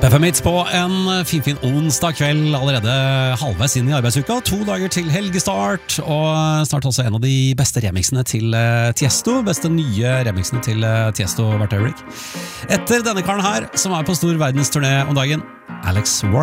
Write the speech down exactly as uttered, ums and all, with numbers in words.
F M Hits på en fin, fin onsdag kveld, allerede halvveis inn i arbeidsuka, to dager til helgestart, og snart også en av de beste remixene til Tiesto, beste nye remixene til Tiesto hvert øyeblikk. Etter denne karen her, som er på stor verdensturné om dagen, Alex Warren.